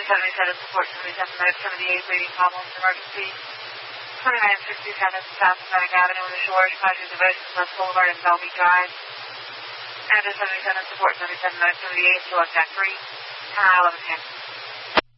77 support 77 Med 78 waiting problems emergency. 2967 South Atlantic Avenue in the Shores, Project Devices, West Boulevard and Bellevue Drive. Address 77 support 77 Med 78 to Jack 3, 11 10.